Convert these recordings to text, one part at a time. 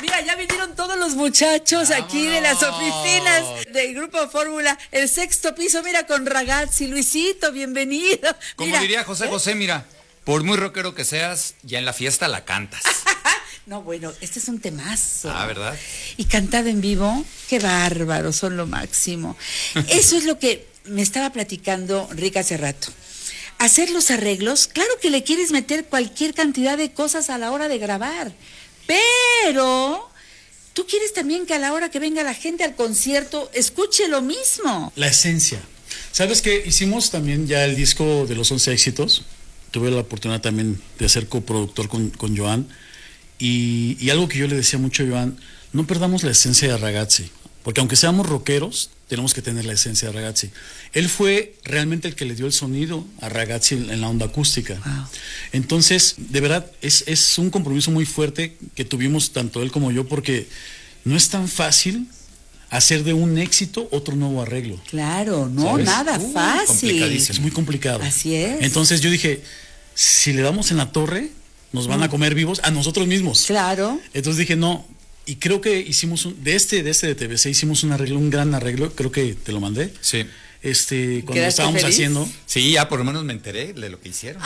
Mira, ya vinieron todos los muchachos aquí de las oficinas del Grupo Fórmula, el sexto piso, mira, con Ragazzi. Luisito, bienvenido. Como mira, diría José, mira, por muy rockero que seas, ya en la fiesta la cantas. No, bueno, este es un temazo. Ah, ¿verdad? Y cantado en vivo, qué bárbaro, son lo máximo. Eso es lo que me estaba platicando Rick hace rato. Hacer los arreglos, claro que le quieres meter cualquier cantidad de cosas a la hora de grabar, pero tú quieres también que a la hora que venga la gente al concierto escuche lo mismo. La esencia. ¿Sabes qué? Hicimos también ya el disco de los 11 éxitos. Tuve la oportunidad también de ser coproductor con Joan. Y algo que yo le decía mucho a Joan, no perdamos la esencia de Ragazzi. Porque aunque seamos rockeros, tenemos que tener la esencia de Ragazzi. Él fue realmente el que le dio el sonido a Ragazzi en la onda acústica. Wow. Entonces, de verdad, es un compromiso muy fuerte que tuvimos tanto él como yo, porque no es tan fácil hacer de un éxito otro nuevo arreglo. Claro, no, ¿sabes? nada fácil. Es muy complicado. Así es. Entonces yo dije, si le damos en la torre, nos van a comer vivos a nosotros mismos. Claro. Entonces dije, no. Y creo que hicimos de TBC hicimos un arreglo, un gran arreglo, creo que te lo mandé. Sí. Cuando lo estábamos feliz? Haciendo. Sí, ya por lo menos me enteré de lo que hicieron.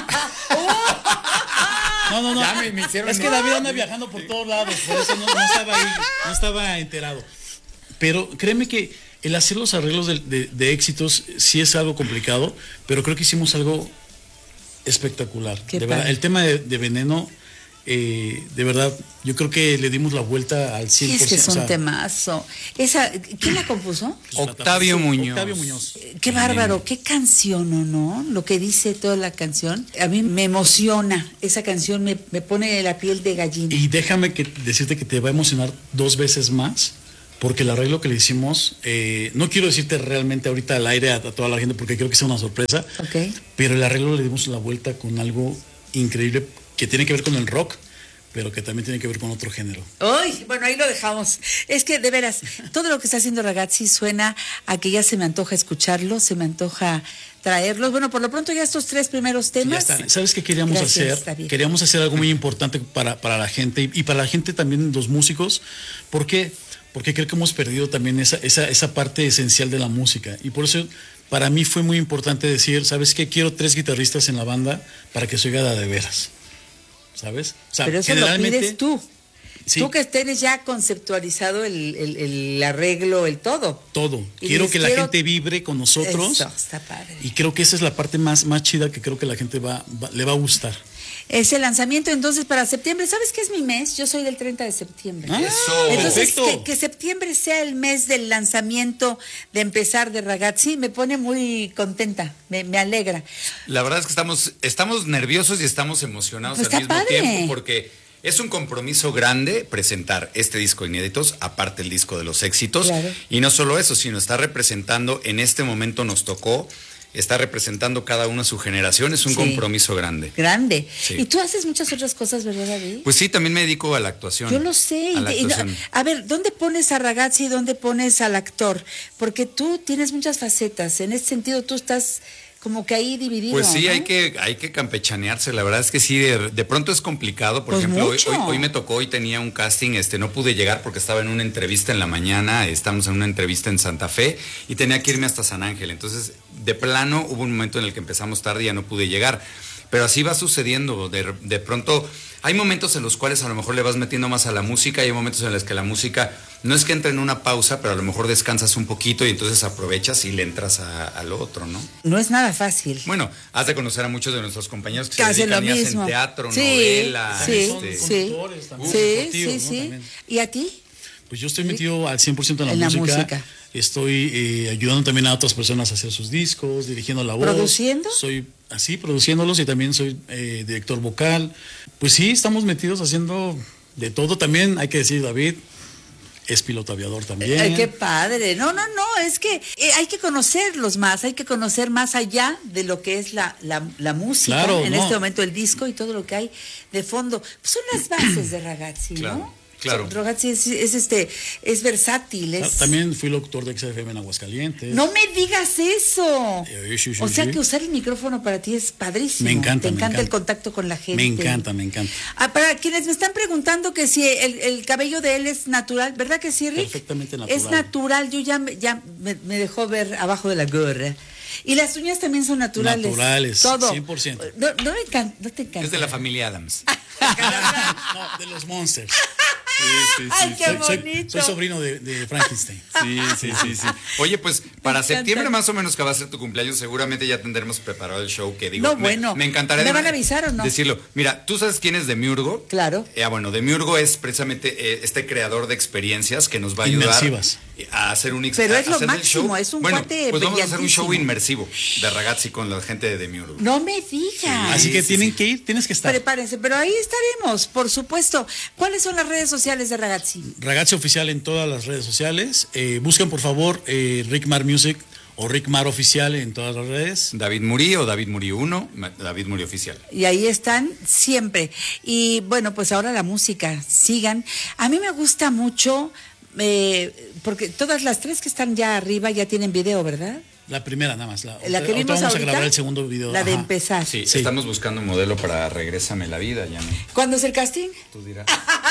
No. Ya me hicieron. Es que David anda viajando por todos lados, por eso no estaba ahí, no estaba enterado. Pero créeme que el hacer los arreglos de éxitos sí es algo complicado, pero creo que hicimos algo espectacular. Qué de verdad, el tema de Veneno, de verdad, yo creo que le dimos la vuelta al 100%. Es que es un temazo. ¿Quién la compuso? Octavio Muñoz. Octavio Muñoz. Qué bárbaro, qué canción, ¿no? Lo que dice toda la canción. A mí me emociona. Esa canción me pone la piel de gallina. Y déjame decirte que te va a emocionar 2 veces más, porque el arreglo que le hicimos, no quiero decirte realmente ahorita al aire a toda la gente porque creo que sea una sorpresa, pero el arreglo le dimos la vuelta con algo increíble que tiene que ver con el rock, pero que también tiene que ver con otro género. ¡Ay! Bueno, ahí lo dejamos. Es que, de veras, todo lo que está haciendo Ragazzi suena a que ya se me antoja escucharlo, se me antoja traerlos. Bueno, por lo pronto ya estos 3 primeros temas. Ya están. ¿Sabes qué queríamos hacer? Queríamos hacer algo muy importante para la gente y para la gente también, los músicos. ¿Por qué? Porque creo que hemos perdido también esa parte esencial de la música. Y por eso, para mí fue muy importante decir, ¿sabes qué? Quiero 3 guitarristas en la banda para que se oiga de veras. ¿Sabes? O sea, pero eso lo pides tú. Sí. Tú que tienes ya conceptualizado el arreglo, el todo. Todo. Quiero que la gente vibre con nosotros. Eso, está padre. Y creo que esa es la parte más chida que creo que la gente le va a gustar. Ese lanzamiento entonces para septiembre, ¿sabes qué es mi mes? Yo soy del 30 de septiembre. Eso. Entonces, Perfecto. que septiembre sea el mes del lanzamiento, de empezar de Ragazzi, me pone muy contenta, me alegra. La verdad es que estamos nerviosos y estamos emocionados Pues al está mismo padre. tiempo porque es un compromiso grande presentar este disco inéditos, aparte el disco de los éxitos. Claro. Y no solo eso, sino está representando, en este momento nos tocó, está representando cada una su generación, es un compromiso grande. Grande. Sí. Y tú haces muchas otras cosas, ¿verdad, David? Pues sí, también me dedico a la actuación. Yo lo sé. A ver, ¿dónde pones a Ragazzi y dónde pones al actor? Porque tú tienes muchas facetas. En ese sentido, tú estás como que ahí dividido. Pues sí, ¿no? hay que campechanearse. La verdad es que sí, de pronto es complicado. Por Pues ejemplo, mucho. hoy me tocó, hoy tenía un casting, no pude llegar porque estaba en una entrevista en la mañana, estamos en una entrevista en Santa Fe y tenía que irme hasta San Ángel. Entonces, de plano, hubo un momento en el que empezamos tarde y ya no pude llegar. Pero así va sucediendo. De pronto, hay momentos en los cuales a lo mejor le vas metiendo más a la música y hay momentos en los que la música no es que entre en una pausa, pero a lo mejor descansas un poquito y entonces aprovechas y le entras a lo otro, ¿no? No es nada fácil. Bueno, has de conocer a muchos de nuestros compañeros que Que se hacen lo dedican y mismo. hacen teatro, Sí, novela. sí, sí. Sí. ¿Y a ti? Pues yo estoy metido al 100% en la música. Estoy ayudando también a otras personas a hacer sus discos, dirigiendo la voz. ¿Produciendo? Soy así, produciéndolos y también soy director vocal. Pues sí, estamos metidos haciendo de todo. También hay que decir, David es piloto aviador también. Ay, qué padre. No, es que hay que conocerlos más, hay que conocer más allá de lo que es la música, claro, en este momento el disco y todo lo que hay de fondo. Pues son las bases de Ragazzi, Claro. ¿no? Claro. Ragazzi es versátil. También fui locutor de XFM en Aguascalientes. No me digas eso. Sí, O sea sí. que usar el micrófono para ti es padrísimo. Me encanta. Te encanta el contacto con la gente. Me encanta. Para quienes me están preguntando que si el cabello de él es natural, ¿verdad que sí, Rick? Perfectamente natural. Es natural, yo ya me dejó ver abajo de la gorra. Y las uñas también son naturales. Naturales, todo. 100%. No te encanta. Es de la familia Adams. No, de los Monsters. Sí. Ay, qué bonito. Soy sobrino de Frankenstein. Sí. Oye, pues para encanta. septiembre más o menos que va a ser tu cumpleaños, seguramente ya tendremos preparado el show que digo. No, bueno. Me encantaría. ¿Me van a avisar o no? Decirlo. Mira, ¿tú sabes quién es Demiurgo? Claro. Bueno, Demiurgo es precisamente este creador de experiencias que nos va a ayudar Inmersivas. a hacer un Pero es a lo hacer del máximo, show. es un bueno, cuate pues vamos a hacer un show brillantísimo. inmersivo de Ragazzi con la gente de Demiurgo. No me digas. Así que sí. tienen que ir, tienes que estar. Prepárense, pero ahí estaremos, por supuesto. ¿Cuáles son las redes sociales de Ragazzi? Ragazzi Oficial en todas las redes sociales. Busquen por favor Rick Mar Music o Rick Mar Oficial en todas las redes. David Muri o David Muri 1, David Muri Oficial. Y ahí están siempre. Y bueno, pues ahora la música, sigan. A mí me gusta mucho, porque todas las tres que están ya arriba ya tienen video, ¿verdad? La primera nada más. La que ahorita vimos vamos ahorita, a grabar el segundo video. la de Ajá. empezar. Sí, Sí. estamos buscando un modelo para Regrésame la vida, ya no. ¿Cuándo es el casting? Tú dirás.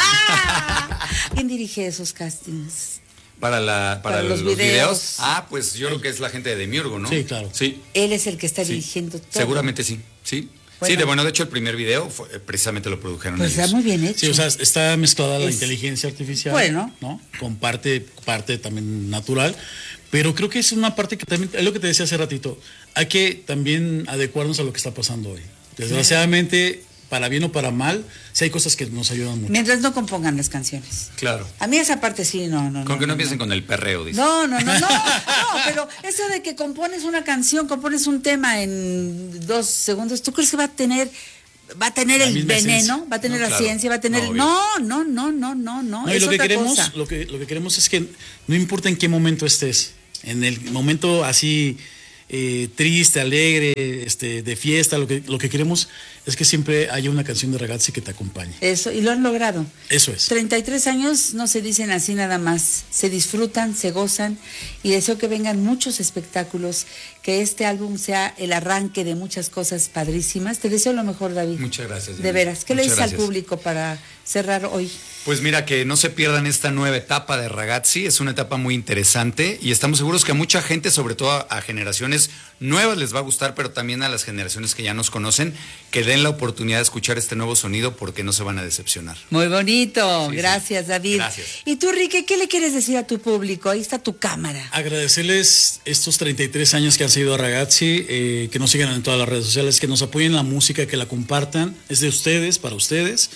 ¿Quién dirige esos castings? Para los los videos. videos. Pues yo creo que es la gente de Demiurgo, ¿no? Sí, claro. Sí. Él es el que está Sí. dirigiendo todo. Seguramente sí. Sí. Bueno. De hecho el primer video precisamente lo produjeron Pues ellos. está muy bien hecho. Sí, o sea, está mezclada la Es- inteligencia artificial, Bueno. ¿no? Con parte también natural, pero creo que es una parte que también, es lo que te decía hace ratito, hay que también adecuarnos a lo que está pasando hoy. Desgraciadamente, para bien o para mal, sí hay cosas que nos ayudan mucho. Mientras no compongan las canciones. Claro. A mí esa parte sí, no. Con que no empiecen con el perreo, dice. No, pero eso de que compones una canción, compones un tema en 2 segundos, ¿tú crees que va a tener La el misma veneno? esencia. ¿Va a tener No, la claro. ciencia? ¿Va a tener...? No, No, No, y es lo que otra queremos, cosa. lo que queremos es que no importa en qué momento estés, en el momento así triste, alegre, de fiesta, lo que queremos es que siempre haya una canción de Ragazzi que te acompañe. Eso, y lo han logrado. Eso es. 33 años no se dicen así nada más, se disfrutan, se gozan y deseo que vengan muchos espectáculos, que este álbum sea el arranque de muchas cosas padrísimas. Te deseo lo mejor, David. Muchas gracias. De veras. ¿Qué le Muchas dices al gracias. público para cerrar hoy? Pues mira, que no se pierdan esta nueva etapa de Ragazzi, es una etapa muy interesante y estamos seguros que a mucha gente, sobre todo a generaciones nuevas les va a gustar, pero también a las generaciones que ya nos conocen, que den la oportunidad de escuchar este nuevo sonido porque no se van a decepcionar. Muy bonito, Sí, gracias, sí. David. Gracias. Y tú, Rique, ¿qué le quieres decir a tu público? Ahí está tu cámara. Agradecerles estos 33 años que han seguido a Ragazzi, que nos sigan en todas las redes sociales, que nos apoyen la música, que la compartan, es de ustedes, para ustedes,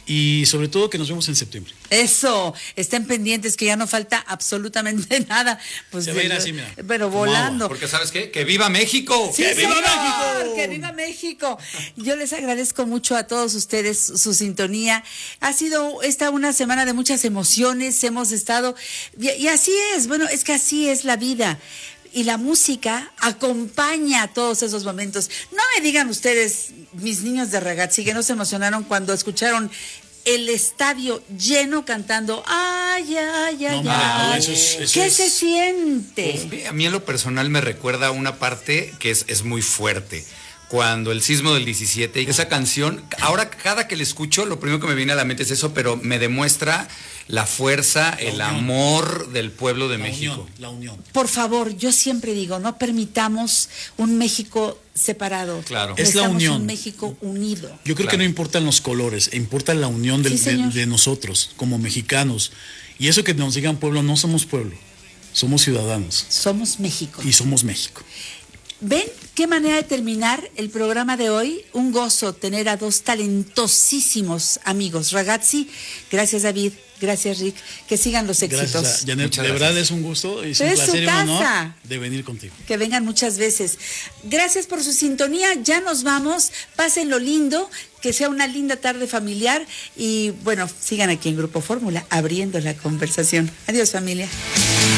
y sobre todo que nos vemos en septiembre. Eso, estén pendientes que ya no falta absolutamente nada. Pues Se va a ir así, mira, pero como volando. Porque ¿sabes qué? ¡Que viva México! Sí, ¡Que viva señor, México! ¡Que viva México! Yo les agradezco mucho a todos ustedes su sintonía. Ha sido esta una semana de muchas emociones, hemos estado... Y así es, bueno, es que así es la vida. Y la música acompaña todos esos momentos. No me digan ustedes, mis niños de Ragazzi, que no se emocionaron cuando escucharon el estadio lleno cantando ¡ay, ay, ay, No, ay! eso es- ¿Qué se siente? Pues, a mí en lo personal me recuerda una parte que es muy fuerte. Cuando el sismo del 17, esa canción, ahora cada que la escucho, lo primero que me viene a la mente es eso, pero me demuestra la fuerza, el unión. amor del pueblo de México. La unión. Por favor, yo siempre digo, no permitamos un México separado. Claro. Es la Necesitamos unión. un México unido. Yo creo Claro. que no importan los colores, importa la unión Sí, señor. de nosotros como mexicanos. Y eso que nos digan pueblo, no somos pueblo, somos ciudadanos Somos México. y somos México. ¿Ven qué manera de terminar el programa de hoy? Un gozo tener a dos talentosísimos amigos. Ragazzi, gracias David, gracias Rick, que sigan los éxitos. Gracias, Janet. Muchas De gracias. verdad es un gusto, es Es un su placer y un honor casa. de venir contigo. Que vengan muchas veces. Gracias por su sintonía, ya nos vamos, pásenlo lindo, que sea una linda tarde familiar y bueno, sigan aquí en Grupo Fórmula, abriendo la conversación. Adiós familia.